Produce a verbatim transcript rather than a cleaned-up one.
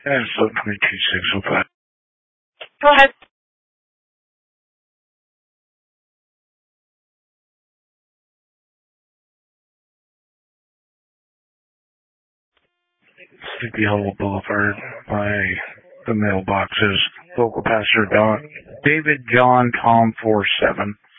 And so twenty-two six oh five. Go ahead. Sleepy Hollow Boulevard by the mailboxes. Local pastor Don David John Tom four seven.